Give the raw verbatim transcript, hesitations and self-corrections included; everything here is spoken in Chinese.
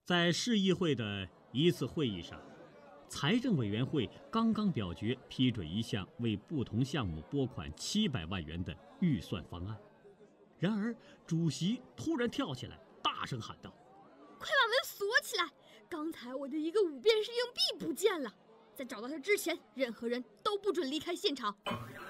在市议会的一次会议上，财政委员会刚刚表决批准一项为不同项目拨款七百万元的预算方案。然而，主席突然跳起来，大声喊道：“ 快把门锁起来！刚才我的一个五便士硬币不见了，在找到它之前，任何人都不准离开现场。”